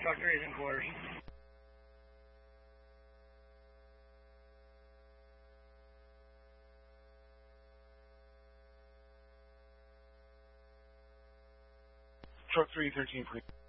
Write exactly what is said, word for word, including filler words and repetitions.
Truck three is in quarters. Truck three, thirteen, please.